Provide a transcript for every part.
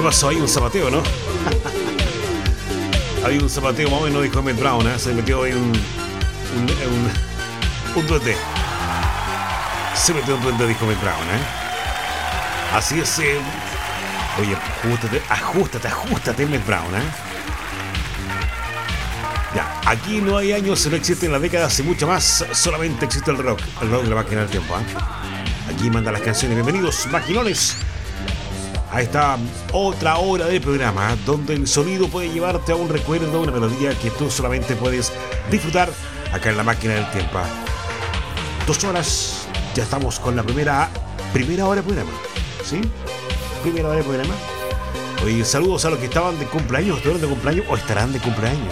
pasó ahí? Un zapateo, ¿no? Había un zapateo más o menos, dijo Emmett Brown, ¿eh? Se metió ahí un duende. Se metió un duende, dijo Emmett Brown, ¿eh? Así es. Oye, ajustate, Emmett Brown, ¿eh? Ya, aquí no hay años, no existe en la década, hace mucho más, solamente existe el rock de la máquina del tiempo, ¿eh? Aquí manda las canciones. Bienvenidos, maquinones, a esta otra hora de programa donde el sonido puede llevarte a un recuerdo, una melodía que tú solamente puedes disfrutar acá en la máquina del tiempo. 2 horas, ya estamos con la primera hora de programa, ¿sí? Primera hora de programa. Oye, saludos a los que estaban de cumpleaños, estuvieron de cumpleaños o estarán de cumpleaños.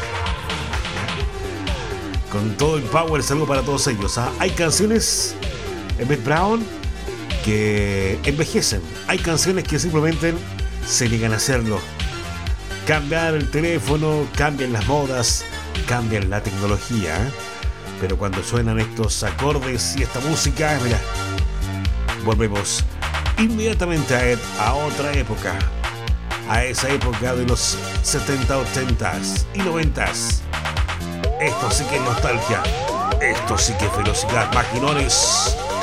Con todo el power, saludo para todos ellos, ¿ah? Hay canciones, Emmett Brown, que envejecen. Hay canciones que simplemente se niegan a hacerlo. Cambiar el teléfono, cambian las modas, cambian la tecnología, ¿eh? Pero cuando suenan estos acordes y esta música, mira, volvemos inmediatamente a otra época. A esa época de los 70, 80s y 90s. Esto sí que es nostalgia. Esto sí que es velocidad, maquinones.